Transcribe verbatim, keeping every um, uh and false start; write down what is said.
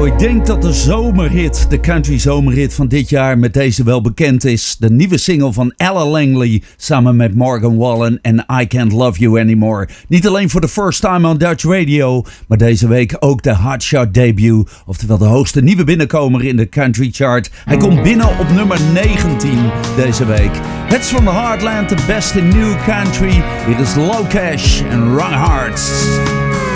Nou, ik denk dat de zomerhit, de country zomerhit van dit jaar met deze wel bekend is. De nieuwe single van Ella Langley samen met Morgan Wallen en I Can't Love You Anymore. Niet alleen voor de first time on Dutch Radio, maar deze week ook de Hotshot debut. Oftewel de hoogste nieuwe binnenkomer in de country chart. Hij komt binnen op nummer negentien deze week. Het is van de Heartland, de beste new country. Dit is Low Cash en Wrong Hearts.